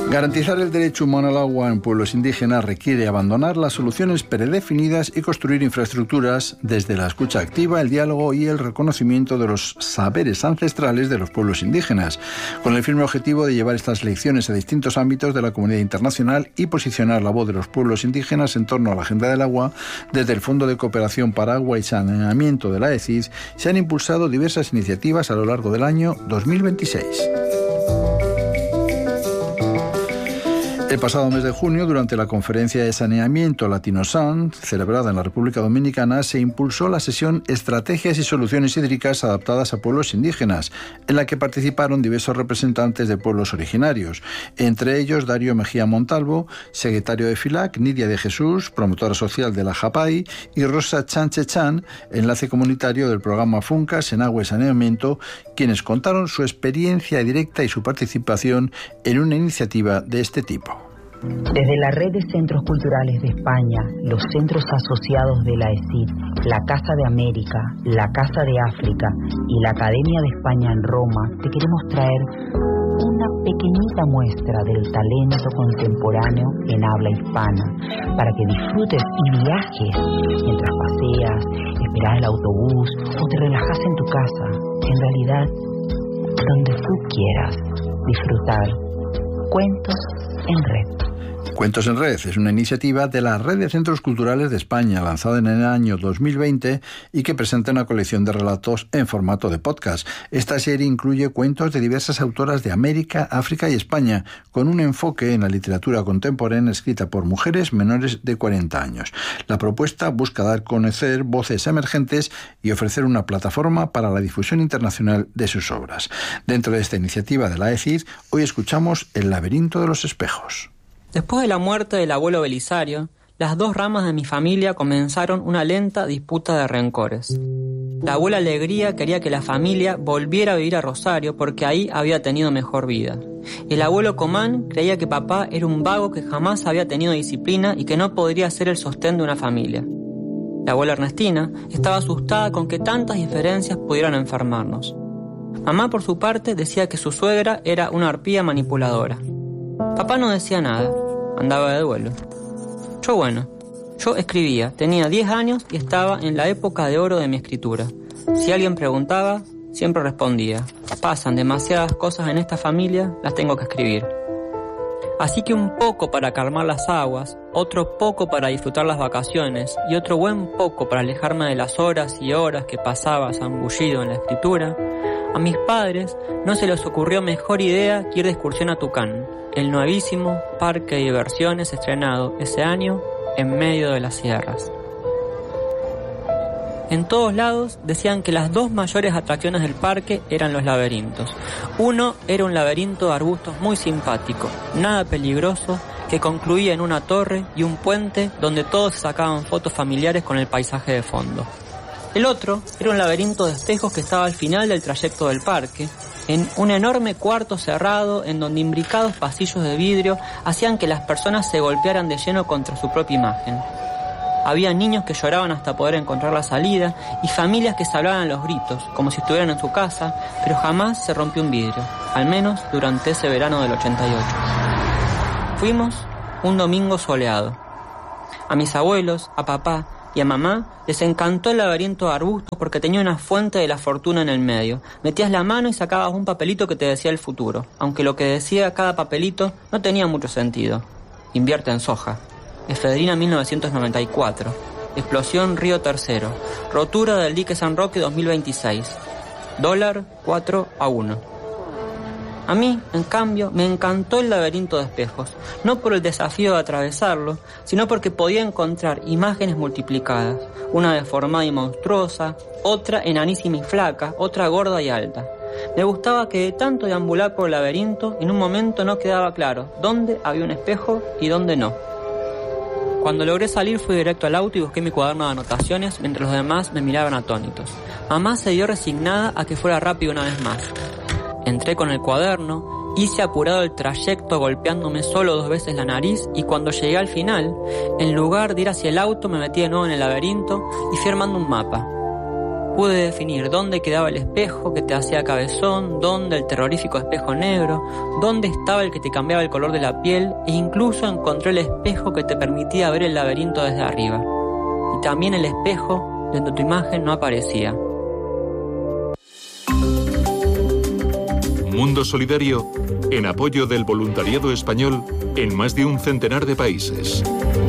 Garantizar el derecho humano al agua en pueblos indígenas requiere abandonar las soluciones predefinidas y construir infraestructuras desde la escucha activa, el diálogo y el reconocimiento de los saberes ancestrales de los pueblos indígenas, con el firme objetivo de llevar estas lecciones a distintos ámbitos de la comunidad internacional y posicionar la voz de los pueblos indígenas en torno a la agenda del agua. Desde el Fondo de Cooperación para Agua y Saneamiento de la ECID se han impulsado diversas iniciativas a lo largo del año 2026. El pasado mes de junio, durante la conferencia de saneamiento Latinosan, celebrada en la República Dominicana, se impulsó la sesión Estrategias y Soluciones Hídricas adaptadas a pueblos indígenas, en la que participaron diversos representantes de pueblos originarios, entre ellos Darío Mejía Montalvo, secretario de FILAC, Nidia de Jesús, promotora social de la JAPAI, y Rosa Chanchechan, enlace comunitario del programa FUNCAS en Agua y Saneamiento, quienes contaron su experiencia directa y su participación en una iniciativa de este tipo. Desde la Red de Centros Culturales de España, los centros asociados de la ECID, la Casa de América, la Casa de África y la Academia de España en Roma, te queremos traer una pequeñita muestra del talento contemporáneo en habla hispana, para que disfrutes y viajes mientras paseas, esperas el autobús o te relajas en tu casa. En realidad, donde tú quieras disfrutar. Cuentos en Red. Cuentos en Red es una iniciativa de la Red de Centros Culturales de España, lanzada en el año 2020 y que presenta una colección de relatos en formato de podcast. Esta serie incluye cuentos de diversas autoras de América, África y España, con un enfoque en la literatura contemporánea escrita por mujeres menores de 40 años. La propuesta busca dar a conocer voces emergentes y ofrecer una plataforma para la difusión internacional de sus obras. Dentro de esta iniciativa de la ECID, hoy escuchamos El laberinto de los espejos. Después de la muerte del abuelo Belisario, las dos ramas de mi familia comenzaron una lenta disputa de rencores. La abuela Alegría quería que la familia volviera a vivir a Rosario porque ahí había tenido mejor vida. El abuelo Comán creía que papá era un vago que jamás había tenido disciplina y que no podría ser el sostén de una familia. La abuela Ernestina estaba asustada con que tantas diferencias pudieran enfermarnos. Mamá, por su parte, decía que su suegra era una arpía manipuladora. Papá no decía nada, andaba de duelo. Yo escribía, tenía 10 años y estaba en la época de oro de mi escritura. Si alguien preguntaba, siempre respondía: pasan demasiadas cosas en esta familia, las tengo que escribir. Así que un poco para calmar las aguas, otro poco para disfrutar las vacaciones y otro buen poco para alejarme de las horas y horas que pasaba zambullido en la escritura, a mis padres no se les ocurrió mejor idea que ir de excursión a Tucán, el nuevísimo parque de diversiones estrenado ese año en medio de las sierras. En todos lados decían que las dos mayores atracciones del parque eran los laberintos. Uno era un laberinto de arbustos muy simpático, nada peligroso, que concluía en una torre y un puente donde todos se sacaban fotos familiares con el paisaje de fondo. El otro era un laberinto de espejos que estaba al final del trayecto del parque, en un enorme cuarto cerrado en donde imbricados pasillos de vidrio hacían que las personas se golpearan de lleno contra su propia imagen. Había niños que lloraban hasta poder encontrar la salida y familias que se hablaban a los gritos, como si estuvieran en su casa, pero jamás se rompió un vidrio, al menos durante ese verano del 88. Fuimos un domingo soleado. A mis abuelos, a papá y a mamá les encantó el laberinto de arbustos porque tenía una fuente de la fortuna en el medio. Metías la mano y sacabas un papelito que te decía el futuro, aunque lo que decía cada papelito no tenía mucho sentido. Invierte en soja. Efedrina 1994. Explosión Río Tercero. Rotura del dique San Roque 2026. Dólar 4-1. A mí, en cambio, me encantó el laberinto de espejos, no por el desafío de atravesarlo, sino porque podía encontrar imágenes multiplicadas, una deformada y monstruosa, otra enanísima y flaca, otra gorda y alta. Me gustaba que de tanto deambular por el laberinto, en un momento no quedaba claro dónde había un espejo y dónde no. Cuando logré salir fui directo al auto y busqué mi cuaderno de anotaciones mientras los demás me miraban atónitos. Mamá se dio resignada a que fuera rápido una vez más. Entré con el cuaderno, hice apurado el trayecto golpeándome solo 2 veces la nariz y cuando llegué al final, en lugar de ir hacia el auto me metí de nuevo en el laberinto y fui armando un mapa. Pude definir dónde quedaba el espejo que te hacía cabezón, dónde el terrorífico espejo negro, dónde estaba el que te cambiaba el color de la piel, e incluso encontré el espejo que te permitía ver el laberinto desde arriba. Y también el espejo donde tu imagen no aparecía. Mundo Solidario, en apoyo del voluntariado español en más de un centenar de países.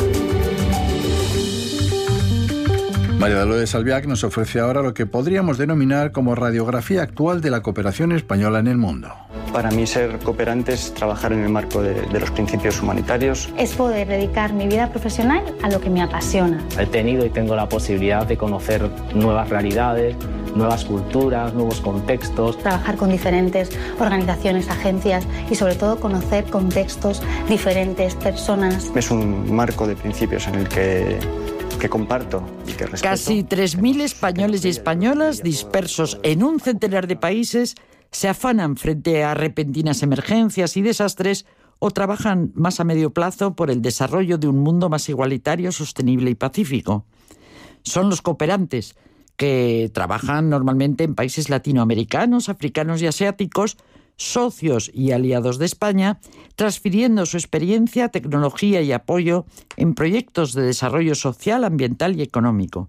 María Dolores Albiach nos ofrece ahora lo que podríamos denominar como radiografía actual de la cooperación española en el mundo. Para mí ser cooperante es trabajar en el marco de los principios humanitarios. Es poder dedicar mi vida profesional a lo que me apasiona. He tenido y tengo la posibilidad de conocer nuevas realidades, nuevas culturas, nuevos contextos. Trabajar con diferentes organizaciones, agencias y sobre todo conocer contextos diferentes, personas. Es un marco de principios en el que comparto y que respeto. Casi 3.000 españoles y españolas dispersos en un centenar de países se afanan frente a repentinas emergencias y desastres o trabajan más a medio plazo por el desarrollo de un mundo más igualitario, sostenible y pacífico. Son los cooperantes, que trabajan normalmente en países latinoamericanos, africanos y asiáticos, socios y aliados de España, transfiriendo su experiencia, tecnología y apoyo en proyectos de desarrollo social, ambiental y económico.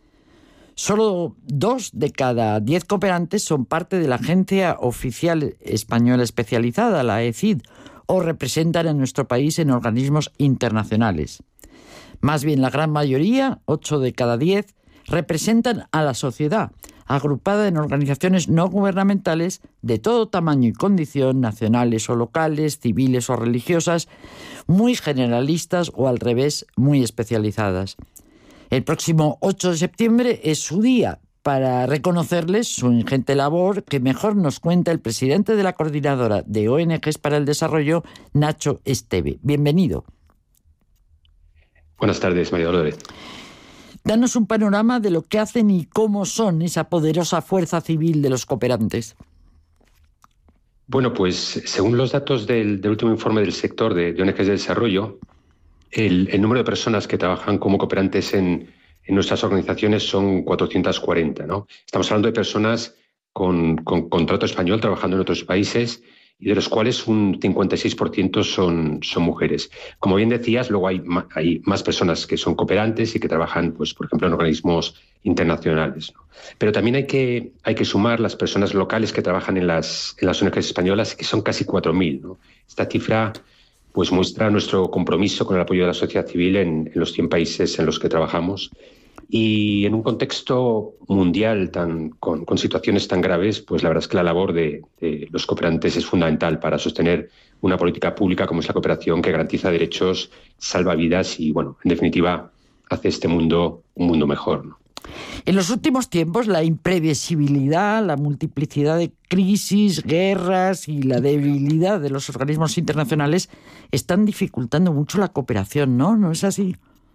Solo 2 de cada 10 cooperantes son parte de la Agencia Oficial Española Especializada, la ECID, o representan a nuestro país en organismos internacionales. Más bien, la gran mayoría, 8 de cada 10, representan a la sociedad, agrupada en organizaciones no gubernamentales de todo tamaño y condición, nacionales o locales, civiles o religiosas, muy generalistas o al revés, muy especializadas. El próximo 8 de septiembre es su día para reconocerles su ingente labor, que mejor nos cuenta el presidente de la Coordinadora de ONGs para el Desarrollo, Nacho Esteve. Bienvenido. Buenas tardes, María Dolores. Danos un panorama de lo que hacen y cómo son esa poderosa fuerza civil de los cooperantes. Bueno, pues según los datos del último informe del sector de ONGs de desarrollo, el número de personas que trabajan como cooperantes en nuestras organizaciones son 440, ¿no? Estamos hablando de personas con contrato español trabajando en otros países y de los cuales un 56% son mujeres. Como bien decías, luego hay más personas que son cooperantes y que trabajan, pues, por ejemplo, en organismos internacionales, ¿no? Pero también hay que sumar las personas locales que trabajan en las ONGs españolas, que son casi 4.000, ¿no? Esta cifra pues muestra nuestro compromiso con el apoyo de la sociedad civil en los 100 países en los que trabajamos. Y en un contexto mundial con situaciones tan graves, pues la verdad es que la labor de los cooperantes es fundamental para sostener una política pública como es la cooperación, que garantiza derechos, salva vidas y, bueno, en definitiva, hace este mundo un mundo mejor, ¿no? En los últimos tiempos, la imprevisibilidad, la multiplicidad de crisis, guerras y la debilidad de los organismos internacionales están dificultando mucho la cooperación, ¿no? ¿No es así?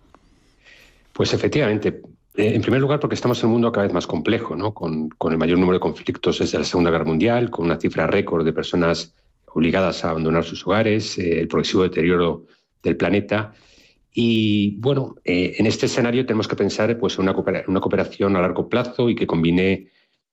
Pues efectivamente. En primer lugar, porque estamos en un mundo cada vez más complejo, ¿no? Con el mayor número de conflictos desde la Segunda Guerra Mundial, con una cifra récord de personas obligadas a abandonar sus hogares, el progresivo deterioro del planeta. Y bueno, en este escenario tenemos que pensar, pues, en una cooperación a largo plazo y que combine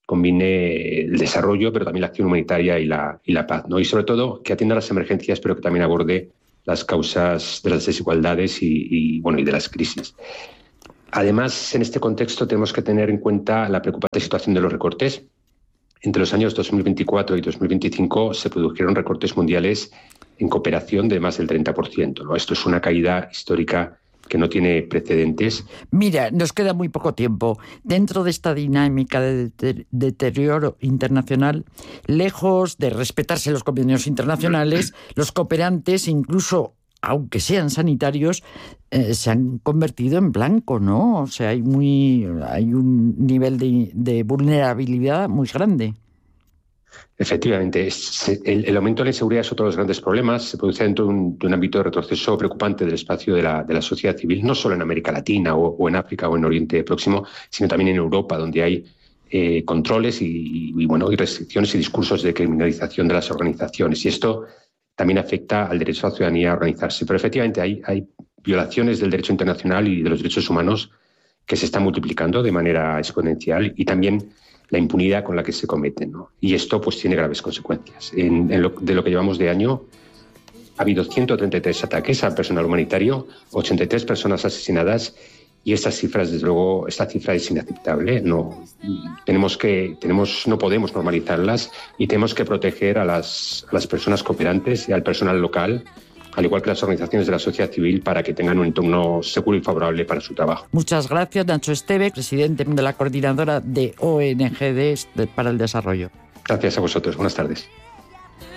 el desarrollo, pero también la acción humanitaria y la paz, ¿no? Y sobre todo que atienda las emergencias, pero que también aborde las causas de las desigualdades y de las crisis. Además, en este contexto tenemos que tener en cuenta la preocupante situación de los recortes. Entre los años 2024 y 2025 se produjeron recortes mundiales en cooperación de más del 30%, ¿no? Esto es una caída histórica que no tiene precedentes. Mira, nos queda muy poco tiempo. Dentro de esta dinámica de deterioro internacional, lejos de respetarse los convenios internacionales, los cooperantes, incluso aunque sean sanitarios, se han convertido en blanco, ¿no? O sea, hay un nivel de vulnerabilidad muy grande. Efectivamente, el aumento de la inseguridad es otro de los grandes problemas. Se produce dentro de un ámbito de retroceso preocupante del espacio de la sociedad civil, no solo en América Latina o en África o en Oriente Próximo, sino también en Europa, donde hay controles y restricciones y discursos de criminalización de las organizaciones. Y esto también afecta al derecho a la ciudadanía a organizarse. Pero efectivamente hay violaciones del derecho internacional y de los derechos humanos que se están multiplicando de manera exponencial, y también la impunidad con la que se cometen, ¿no? Y esto pues tiene graves consecuencias. De lo que llevamos de año, ha habido 133 ataques al personal humanitario, 83 personas asesinadas, y estas cifras, desde luego, esta cifra es inaceptable. No podemos normalizarlas, y tenemos que proteger a las personas cooperantes y al personal local, al igual que las organizaciones de la sociedad civil, para que tengan un entorno seguro y favorable para su trabajo. Muchas gracias, Nacho Esteve, presidente de la Coordinadora de ONG para el Desarrollo. Gracias a vosotros. Buenas tardes.